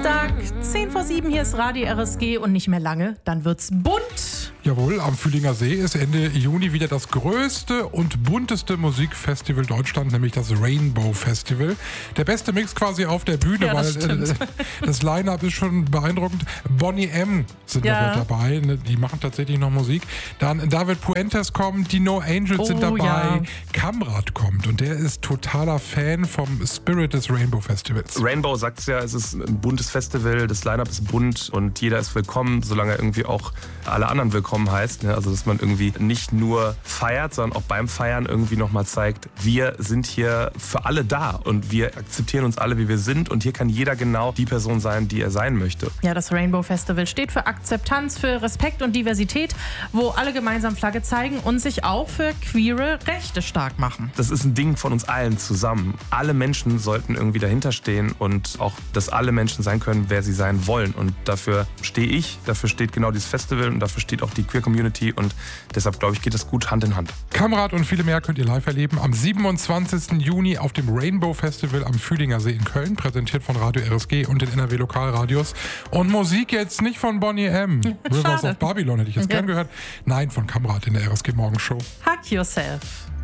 Dienstag, 6:50, hier ist Radio RSG und nicht mehr lange, dann wird's bunt. Jawohl, am Fühlinger See ist Ende Juni wieder das größte und bunteste Musikfestival Deutschlands, nämlich das Rainbow Festival. Der beste Mix quasi auf der Bühne, Ja, das weil das Line-Up ist schon beeindruckend. Bonnie M. sind da mit dabei, die machen tatsächlich noch Musik. Dann David Puentes kommt, die No Angels sind dabei, ja. Kamrat kommt und der ist totaler Fan vom Spirit des Rainbow Festivals. Rainbow sagt's ja, es ist ein buntes Festival, das Line-Up ist bunt und jeder ist willkommen, solange er irgendwie auch alle anderen willkommen heißt. Ne? Also dass man irgendwie nicht nur feiert, sondern auch beim Feiern irgendwie nochmal zeigt, wir sind hier für alle da und wir akzeptieren uns alle, wie wir sind und hier kann jeder genau die Person sein, die er sein möchte. Ja, das Rainbow Festival steht für Akzeptanz, für Respekt und Diversität, wo alle gemeinsam Flagge zeigen und sich auch für queere Rechte stark machen. Das ist ein Ding von uns allen zusammen. Alle Menschen sollten irgendwie dahinter stehen und auch, dass alle Menschen sein können, wer sie sein wollen. Und dafür stehe ich, dafür steht genau dieses Festival und dafür steht auch die Queer Community und deshalb, glaube ich, geht das gut Hand in Hand. Kamrat und viele mehr könnt ihr live erleben am 27. Juni auf dem Rainbow Festival am Fühlinger See in Köln, präsentiert von Radio RSG und den NRW Lokalradios. Und Musik jetzt nicht von Bonnie M. Rivers of Babylon hätte ich jetzt gern gehört. Nein, von Kamrat in der RSG Morgenshow. Hug yourself.